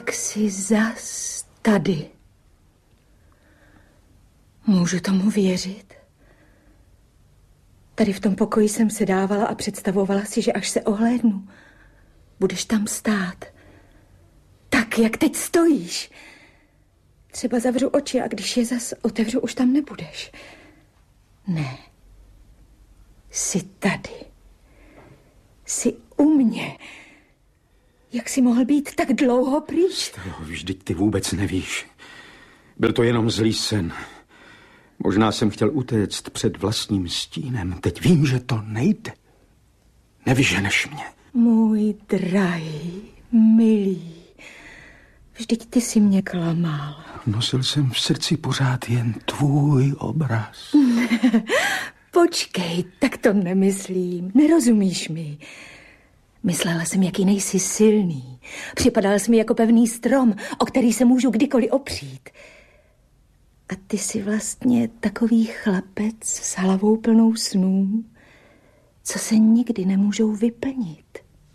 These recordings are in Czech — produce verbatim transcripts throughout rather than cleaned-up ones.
Tak jsi zas tady. Můžu tomu věřit? Tady v tom pokoji jsem se dávala a představovala si, že až se ohlédnu, budeš tam stát. Tak, jak teď stojíš. Třeba zavřu oči a když je zas otevřu, už tam nebudeš. Ne. Jsi tady. Jsi u mě. Jak jsi mohl být tak dlouho pryč? Stelo, vždyť ty vůbec nevíš. Byl to jenom zlý sen. Možná jsem chtěl utéct před vlastním stínem. Teď vím, že to nejde. Nevyženeš mě. Můj drahý, milý. Vždyť ty jsi mě klamal. Nosil jsem v srdci pořád jen tvůj obraz. Počkej, tak to nemyslím. Nerozumíš mi. Myslela jsem, jaký nejsi silný. Připadal jsi mi jako pevný strom, o který se můžu kdykoliv opřít. A ty jsi vlastně takový chlapec s hlavou plnou snů, co se nikdy nemůžou vyplnit.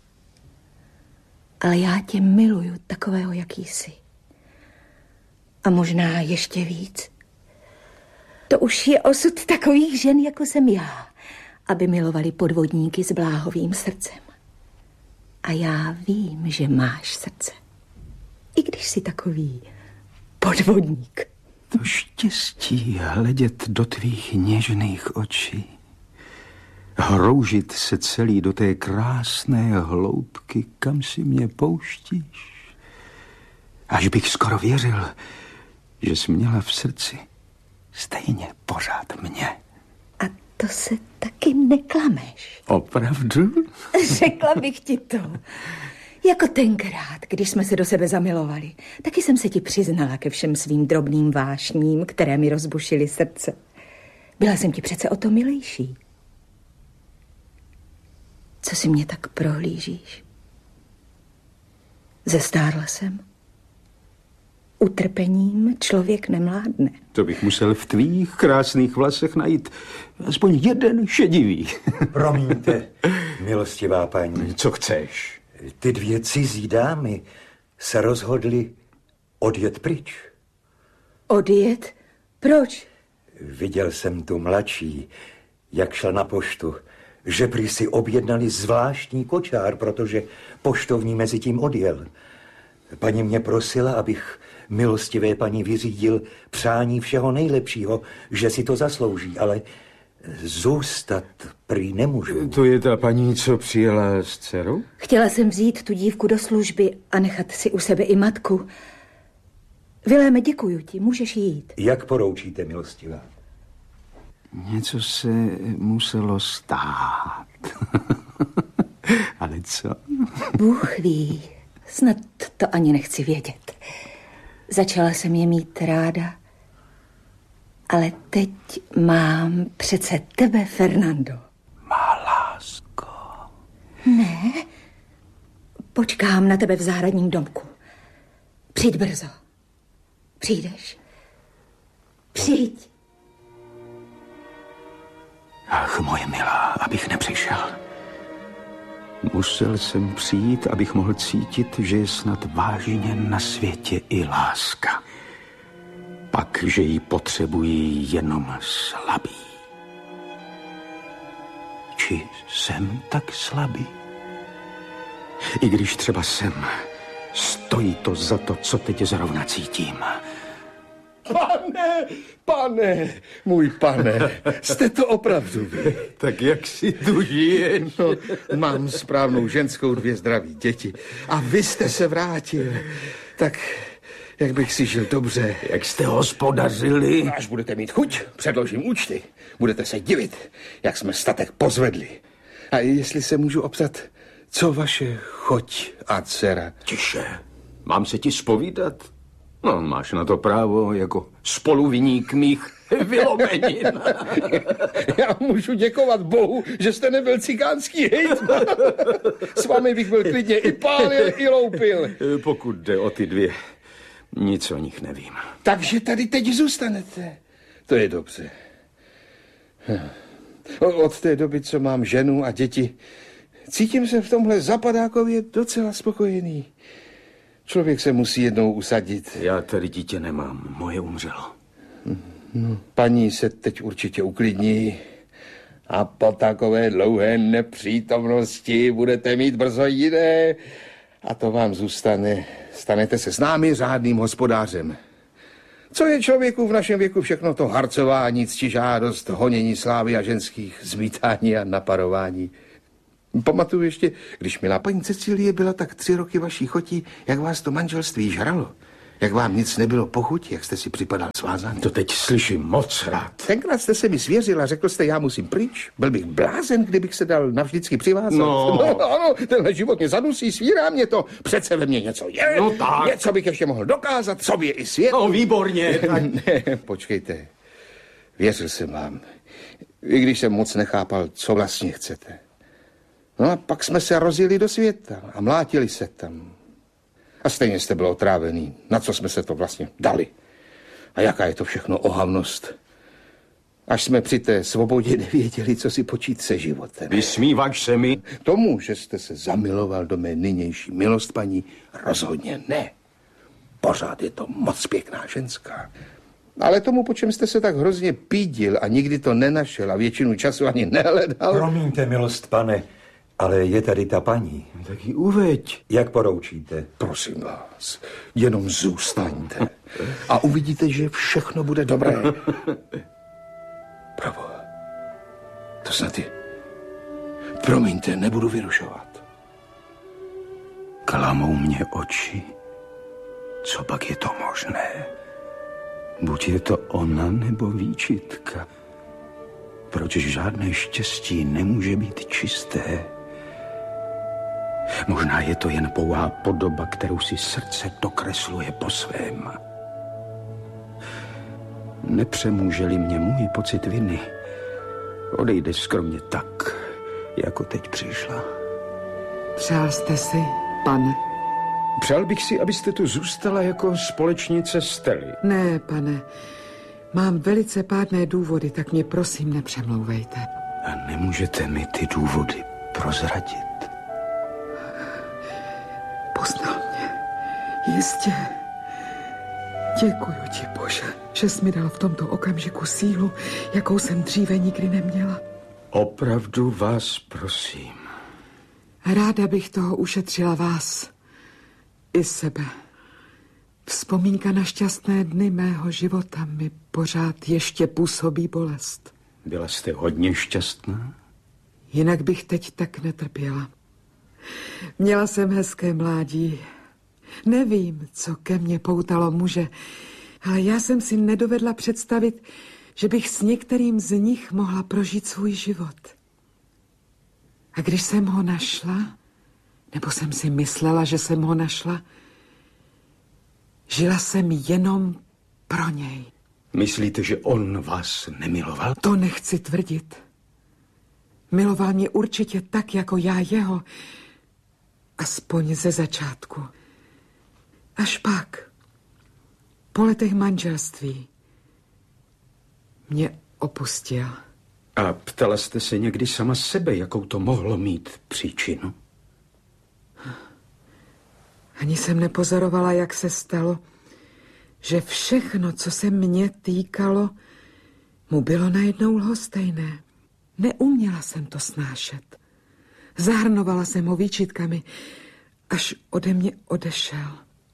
Ale já tě miluju takového, jaký jsi. A možná ještě víc. To už je osud takových žen, jako jsem já, aby milovali podvodníky s bláhovým srdcem. A já vím, že máš srdce. I když jsi takový podvodník. To štěstí hledět do tvých něžných očí. Hroužit se celý do té krásné hloubky, kam si mě pouštíš. Až bych skoro věřil, že jsi měla v srdci stejně pořád mě. A to se taky neklameš. Opravdu? Řekla bych ti to. Jako tenkrát, když jsme se do sebe zamilovali, taky jsem se ti přiznala ke všem svým drobným vášním, které mi rozbušily srdce. Byla jsem ti přece o to milejší. Co si mě tak prohlížíš? Zestárla jsem. Utrpením člověk nemládne. To bych musel v tvých krásných vlasech najít aspoň jeden šedivý. Promiňte, milostivá paní. Co chceš? Ty dvě cizí dámy se rozhodly odjet pryč. Odjet? Proč? Viděl jsem tu mladší, jak šel na poštu, že prý si objednali zvláštní kočár, protože poštovní mezi tím odjel. Paní mě prosila, abych milostivé paní vyřídil přání všeho nejlepšího, že si to zaslouží, ale zůstat prý nemůžu. To je ta paní, co přijela s dcerou? Chtěla jsem vzít tu dívku do služby a nechat si u sebe i matku. Viléme, děkuju ti, můžeš jít. Jak poroučíte, milostivá? Něco se muselo stát. Ale co? Bůh ví, snad to ani nechci vědět. Začala jsem je mít ráda, ale teď mám přece tebe, Fernando. Má lásko. Ne, počkám na tebe v zahradním domku. Přijď brzo. Přijdeš? Přijď. Ach, moje milá, abych nepřišel. Musel jsem přijít, abych mohl cítit, že je snad vážně na světě i láska. Pak, že ji potřebují jenom slabí. Či jsem tak slabý? I když třeba jsem, stojí to za to, co teď zrovna cítím. Pane, pane, můj pane, jste to opravdu vy. Tak jak si tu žiješ? No, mám správnou ženskou, dvě zdraví děti. A vy jste se vrátil. Tak jak bych si žil dobře. Jak jste hospodařili? Až budete mít chuť, předložím účty. Budete se divit, jak jsme statek pozvedli. A jestli se můžu optat, co vaše choť a dcera? Tiše, mám se ti zpovídat? No, máš na to právo jako spoluviník mých vylomenin. Já můžu děkovat Bohu, že jste nebyl cikánský hejtman. S vámi bych byl klidně i pálil, i loupil. Pokud jde o ty dvě, nic o nich nevím. Takže tady teď zůstanete. To je dobře. Od té doby, co mám ženu a děti, cítím se v tomhle zapadákově docela spokojený. Člověk se musí jednou usadit. Já tady dítě nemám, moje umřelo. No, paní se teď určitě uklidní a po takové dlouhé nepřítomnosti budete mít brzo jiné a to vám zůstane. Stanete se s námi řádným hospodářem. Co je člověku v našem věku všechno to harcování, ctižádost, honění slávy a ženských zmítání a naparování. Pamatuju ještě, když milá paní Cecilie byla tak tři roky vaší chotí, jak vás to manželství žralo. Jak vám nic nebylo po chuti, jak jste si připadal svázaný. To teď slyším moc rád. Tenkrát jste se mi svěřil a řekl jste, já musím pryč. Byl bych blázen, kdybych se dal navždycky přivázat. No. no ano, tenhle život mě zadusí, svírá mě to. Přece ve mně něco je. No tak. Něco bych ještě mohl dokázat, sobě i svět. No výborně. Tak... ne, počkejte. Věřil jsem vám. I když jsem moc nechápal, co vlastně chcete. No a pak jsme se rozjeli do světa a mlátili se tam. A stejně jste byl otrávený. Na co jsme se to vlastně dali? A jaká je to všechno ohavnost? Až jsme při té svobodě nevěděli, co si počít se životem. Vysmíváš se mi? Tomu, že jste se zamiloval do mé nynější milost, paní, rozhodně ne. Pořád je to moc pěkná ženská. Ale tomu, po čem jste se tak hrozně pídil a nikdy to nenašel a většinu času ani nehledal... Promiňte, milost pane, ale je tady ta paní. Tak ji uveď. Jak poroučíte? Prosím vás, jenom zůstaňte a uvidíte, že všechno bude dobré. Pravo, to snad je... Promiňte, nebudu vyrušovat. Klamou mě oči. Co pak je to možné? Buď je to ona, nebo výčitka. Proč žádné štěstí nemůže být čisté? Možná je to jen pouhá podoba, kterou si srdce dokresluje po svém. Nepřemůže-li mě můj pocit viny, odejde skromně tak, jako teď přišla. Přál jste si, pane? Přál bych si, abyste tu zůstala jako společnice Stely. Ne, pane. Mám velice pádné důvody, tak mě prosím nepřemlouvejte. A nemůžete mi ty důvody prozradit? Poznal mě. Jistě. Děkuju ti, Bože, že jsi mi dal v tomto okamžiku sílu, jakou jsem dříve nikdy neměla. Opravdu vás prosím. Ráda bych toho ušetřila vás i sebe. Vzpomínka na šťastné dny mého života mi pořád ještě působí bolest. Byla jste hodně šťastná? Jinak bych teď tak netrpěla. Měla jsem hezké mládí. Nevím, co ke mně poutalo muže, ale já jsem si nedovedla představit, že bych s některým z nich mohla prožít svůj život. A když jsem ho našla, nebo jsem si myslela, že jsem ho našla, žila jsem jenom pro něj. Myslíte, že on vás nemiloval? To nechci tvrdit. Miloval mě určitě tak, jako já jeho, aspoň ze začátku. Až pak, po letech manželství, mě opustil. A ptala jste se někdy sama sebe, jakou to mohlo mít příčinu? Ani jsem nepozorovala, jak se stalo, že všechno, co se mě týkalo, mu bylo najednou lhostejné. Neuměla jsem to snášet. Zahrnovala jsem ho výčitkami, až ode mě odešel.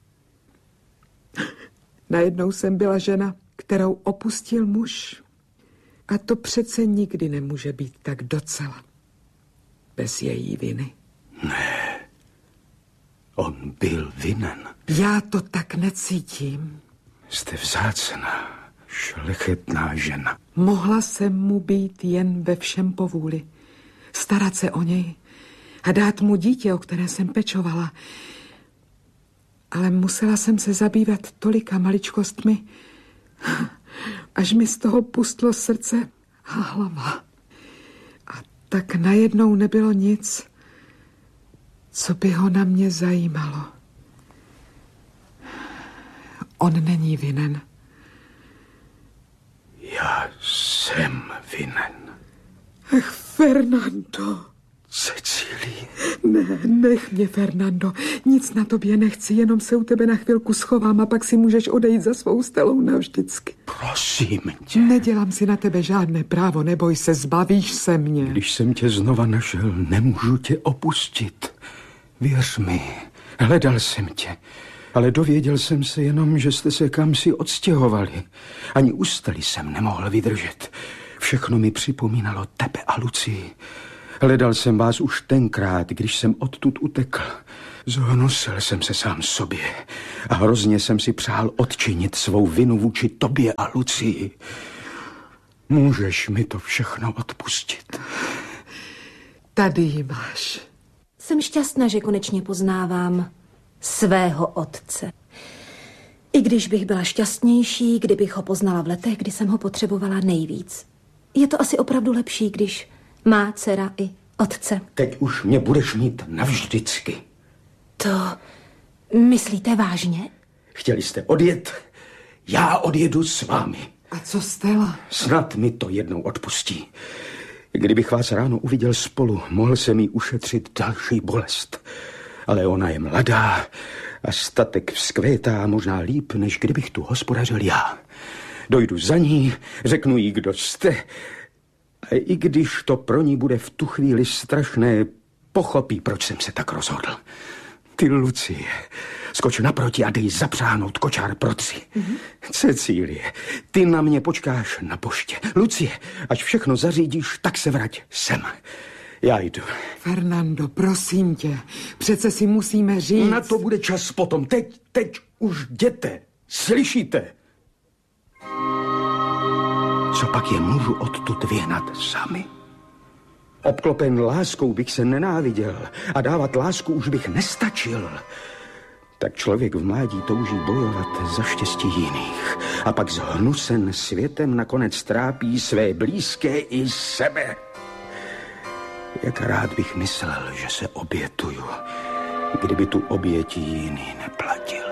Najednou jsem byla žena, kterou opustil muž. A to přece nikdy nemůže být tak docela. Bez její viny. Ne, on byl vinen. Já to tak necítím. Jste vzácná, šlechetná žena. Mohla jsem mu být jen ve všem povůli. Starat se o něj a dát mu dítě, o které jsem pečovala. Ale musela jsem se zabývat tolika maličkostmi, až mi z toho pustlo srdce a hlava. A tak najednou nebylo nic, co by ho na mě zajímalo. On není vinen. Já jsem vinen. Ach, Fernando. Cecílie. Ne, nech mě, Fernando. Nic na tobě nechci, jenom se u tebe na chvilku schovám a pak si můžeš odejít za svou Stelou navždycky. Prosím tě. Nedělám si na tebe žádné právo, neboj se, zbavíš se mě. Když jsem tě znova našel, nemůžu tě opustit. Věř mi, hledal jsem tě, ale dověděl jsem se jenom, že jste se kamsi odstěhovali. Ani u Stely jsem nemohl vydržet. Všechno mi připomínalo tebe a Lucii. Hledal jsem vás už tenkrát, když jsem odtud utekl. Zhnusil jsem se sám sobě a hrozně jsem si přál odčinit svou vinu vůči tobě a Lucii. Můžeš mi to všechno odpustit? Tady ji máš. Jsem šťastná, že konečně poznávám svého otce. I když bych byla šťastnější, kdybych ho poznala v letech, kdy jsem ho potřebovala nejvíc. Je to asi opravdu lepší, když má dcera i otce. Teď už mě budeš mít navždycky. To myslíte vážně? Chtěli jste odjet? Já odjedu s vámi. A co Stella? Snad mi to jednou odpustí. Kdybych vás ráno uviděl spolu, mohl jsem jí ušetřit další bolest. Ale ona je mladá a statek vzkvétá možná líp, než kdybych tu hospodařil já. Dojdu za ní, řeknu jí, kdo jste. A i když to pro ní bude v tu chvíli strašné, pochopí, proč jsem se tak rozhodl. Ty, Lucie, skoč naproti a dej zapřáhnout kočár pro tři. Mm-hmm. Cecílie, ty na mě počkáš na poště. Lucie, až všechno zařídíš, tak se vrať sem. Já jdu. Fernando, prosím tě, přece si musíme říct. Na to bude čas potom. Teď, teď už jděte. Slyšíte? Co pak je můžu odtud vyhnat sami? Obklopen láskou bych se nenáviděl a dávat lásku už bych nestačil. Tak člověk v mládí touží bojovat za štěstí jiných a pak zhnusen světem nakonec trápí své blízké i sebe. Jak rád bych myslel, že se obětuju, kdyby tu oběti jiný neplatil.